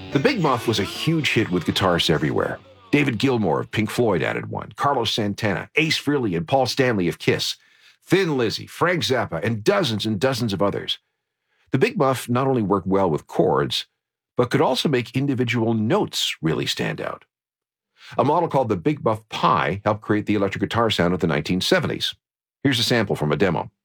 The Big Muff was a huge hit with guitarists everywhere. David Gilmour of Pink Floyd added one, Carlos Santana, Ace Frehley, and Paul Stanley of Kiss, Thin Lizzy, Frank Zappa, and dozens of others. The Big Muff not only worked well with chords, but could also make individual notes really stand out. A model called the Big Muff Pi helped create the electric guitar sound of the 1970s. Here's a sample from a demo.